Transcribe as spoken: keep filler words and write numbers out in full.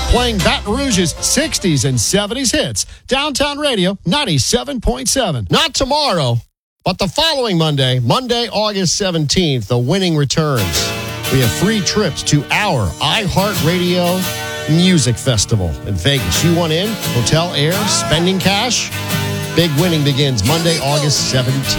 playing Baton Rouge's sixties and seventies hits. Downtown Radio, ninety-seven point seven. Not tomorrow, but the following Monday, Monday, August seventeenth, the winning returns. We have free trips to our iHeartRadio Music Festival in Vegas. You want in? Hotel, air, spending cash? Big winning begins Monday, August seventeenth.